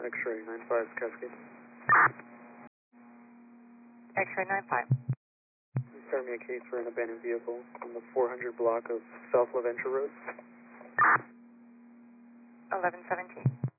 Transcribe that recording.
X-ray 95 Cascade. X-ray 95. You start me a case for an abandoned vehicle on the 400 block of South LaVenture Road. 1117.